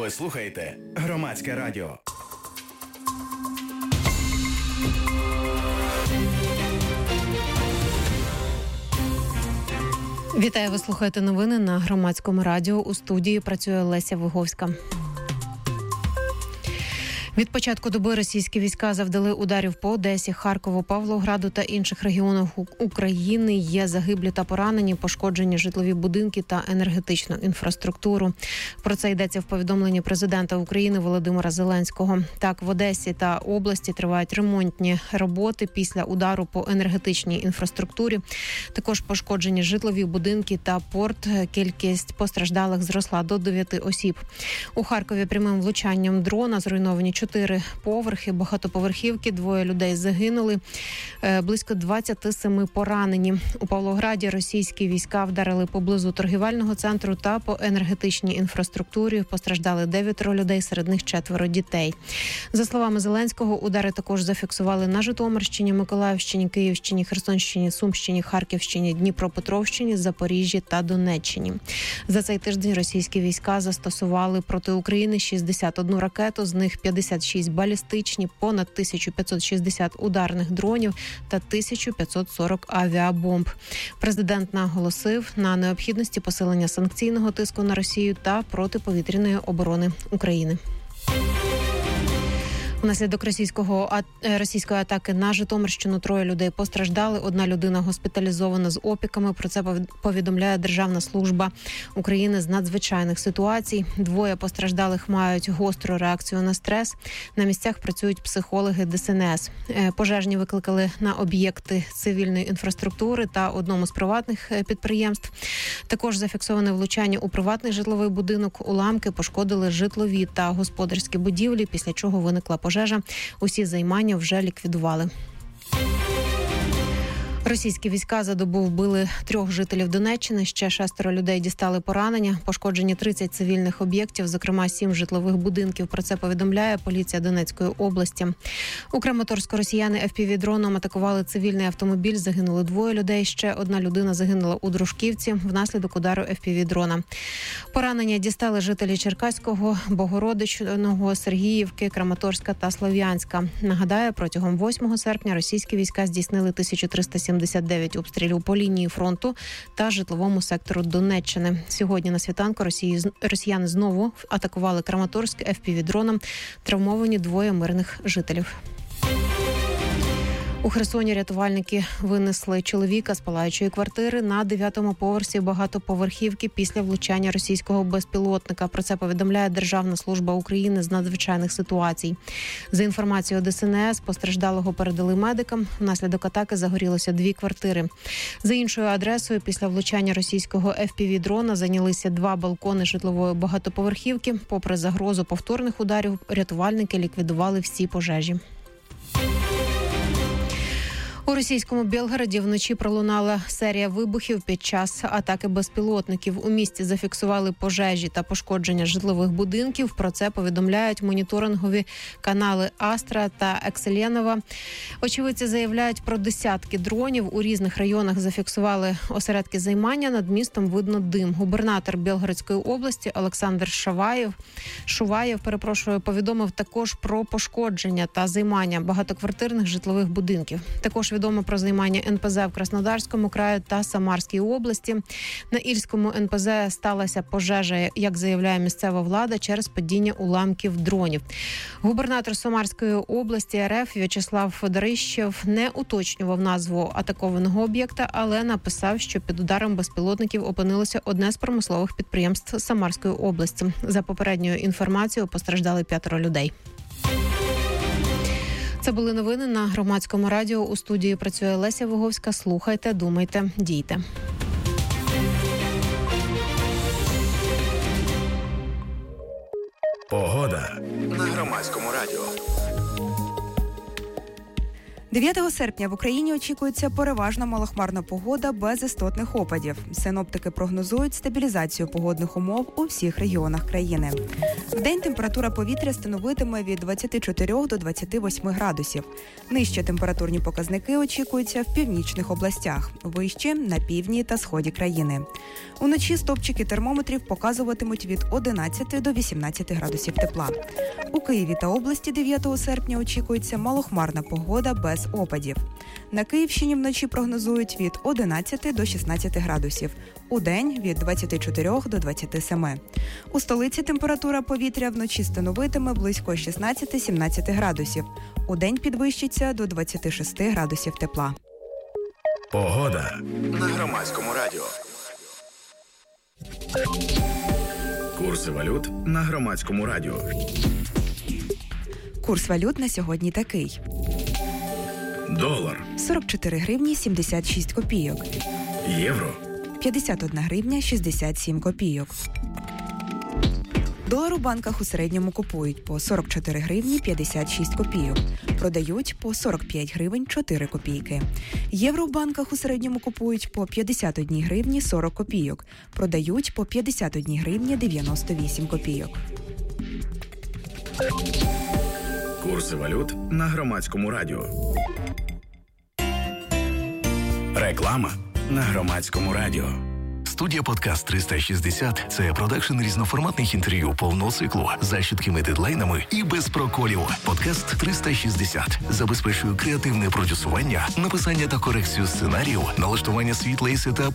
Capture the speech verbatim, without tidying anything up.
Ви слухаєте Громадське радіо. Вітаю, ви слухаєте новини на Громадському радіо. У студії працює Леся Виговська. Від початку доби російські війська завдали ударів по Одесі, Харкову, Павлограду та інших регіонах України. Є загиблі та поранені, пошкоджені житлові будинки та енергетичну інфраструктуру. Про це йдеться в повідомленні президента України Володимира Зеленського. Так, в Одесі та області тривають ремонтні роботи після удару по енергетичній інфраструктурі. Також пошкоджені житлові будинки та порт. Кількість постраждалих зросла до дев'яти осіб. У Харкові прямим влучанням дрона зруйновані чотири поверхи багатоповерхівки, двоє людей загинули, близько двадцять сім поранені. У Павлограді російські війська вдарили поблизу торгівельного центру та по енергетичній інфраструктурі. Постраждали дев'ятеро людей, серед них четверо дітей. За словами Зеленського, удари також зафіксували на Житомирщині, Миколаївщині, Київщині, Херсонщині, Сумщині, Харківщині, Дніпропетровщині, Запоріжжі та Донеччині. За цей тиждень російські війська застосували проти України шістдесят одну ракету, з них п'ятдесят шість балістичні, понад тисяча п'ятсот шістдесят ударних дронів та тисяча п'ятсот сорок авіабомб. Президент наголосив на необхідності посилення санкційного тиску на Росію та протиповітряної оборони України. Внаслідок російського російської атаки на Житомирщину троє людей постраждали. Одна людина госпіталізована з опіками. Про це повідомляє Державна служба України з надзвичайних ситуацій. Двоє постраждалих мають гостру реакцію на стрес. На місцях працюють психологи Де Ес En Ес. Пожежні викликали на об'єкти цивільної інфраструктури та одному з приватних підприємств. Також зафіксоване влучання у приватний житловий будинок. Уламки пошкодили житлові та господарські будівлі, після чого виникла пожежа. Пожежа. Усі займання вже ліквідували. Російські війська за добу вбили трьох жителів Донеччини, ще шестеро людей дістали поранення, пошкоджені тридцять цивільних об'єктів, зокрема сім житлових будинків. Про це повідомляє поліція Донецької області. У Краматорську росіяни еф пі ві-дроном атакували цивільний автомобіль, загинули двоє людей, ще одна людина загинула у Дружківці внаслідок удару еф пі ві-дрона. Поранення дістали жителі Черкаського, Богородичного, Сергіївки, Краматорська та Слов'янська. Нагадаю, протягом восьмого серпня російські війська здійснили тисячу триста сімдесят дев'ять обстрілів по лінії фронту та житловому сектору Донеччини. Сьогодні на світанку Росії, росіяни знову атакували Краматорськ еф пі ві-дроном. Травмовані двоє мирних жителів. У Херсоні рятувальники винесли чоловіка з палаючої квартири на дев'ятому поверсі багатоповерхівки після влучання російського безпілотника. Про це повідомляє Державна служба України з надзвичайних ситуацій. За інформацією Де Ес En Ес, постраждалого передали медикам. Внаслідок атаки загорілося дві квартири. За іншою адресою, після влучання російського еф пі ві-дрона зайнялися два балкони житлової багатоповерхівки. Попри загрозу повторних ударів, рятувальники ліквідували всі пожежі. У російському Білгороді вночі пролунала серія вибухів під час атаки безпілотників. У місті зафіксували пожежі та пошкодження житлових будинків. Про це повідомляють моніторингові канали Астра та Екселенова. Очевидці заявляють про десятки дронів. У різних районах зафіксували осередки займання. Над містом видно дим. Губернатор Білгородської області Олександр Шуваєв, Шуваєв перепрошую, повідомив також про пошкодження та займання багатоквартирних житлових будинків. Також відомо про займання ен пе зе в Краснодарському краї та Самарській області. На Ільському ен пе зе сталася пожежа, як заявляє місцева влада, через падіння уламків дронів. Губернатор Самарської області ер еф В'ячеслав Федорищев не уточнював назву атакованого об'єкта, але написав, що під ударом безпілотників опинилося одне з промислових підприємств Самарської області. За попередньою інформацією, постраждали п'ятеро людей. Це були новини на Громадському радіо. У студії працює Леся Виговська. Слухайте, думайте, дійте. Погода на Громадському радіо. дев'ятого серпня в Україні очікується переважно малохмарна погода без істотних опадів. Синоптики прогнозують стабілізацію погодних умов у всіх регіонах країни. Вдень температура повітря становитиме від двадцяти чотирьох до двадцяти восьми градусів. Нижчі температурні показники очікуються в північних областях, вищі – на півдні та сході країни. Уночі стопчики термометрів показуватимуть від одинадцяти до вісімнадцяти градусів тепла. У Києві та області дев'ятого серпня очікується малохмарна погода без опадів. На Київщині вночі прогнозують від одинадцяти до шістнадцяти градусів. Удень – від двадцяти чотирьох до двадцяти семи. У столиці температура повітря вночі становитиме близько шістнадцяти-сімнадцяти градусів. Удень підвищиться до двадцяти шести градусів тепла. Погода на Громадському радіо. Курси валют на Громадському радіо. Курс валют на сьогодні такий. Долар сорок чотири гривні сімдесят шість копійок. Євро п'ятдесят одна гривня шістдесят сім копійок. Долар у банках у середньому купують по сорок чотири гривні п'ятдесят шість копійок. Продають по сорок п'ять гривень чотири копійки. Євро в банках у середньому купують по п'ятдесят одна гривні сорок копійок. Продають по п'ятдесят одна гривня дев'яносто вісім копійок. Курси валют на Громадському радіо. Реклама на Громадському радіо. Студія «Подкаст триста шістдесят» – це продакшн різноформатних інтерв'ю повного циклу за чіткими дедлайнами і без проколів. «Подкаст триста шістдесят» забезпечує креативне продюсування, написання та корекцію сценарію, налаштування світла і сетап